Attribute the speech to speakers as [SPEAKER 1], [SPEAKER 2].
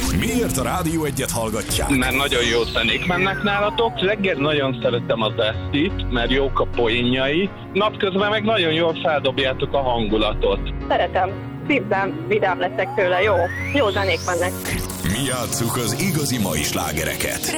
[SPEAKER 1] Miért a Rádió Egyet hallgatják?
[SPEAKER 2] Mert nagyon jó zenék mennek nálatok. Reggel nagyon szeretem az Esztit, mert jók a poénjai. Napközben meg nagyon jól feldobjátok a hangulatot.
[SPEAKER 3] Szeretem. Szívem, vidám leszek tőle. Jó zenék mennek.
[SPEAKER 1] Mi játsszuk az igazi mai slágereket.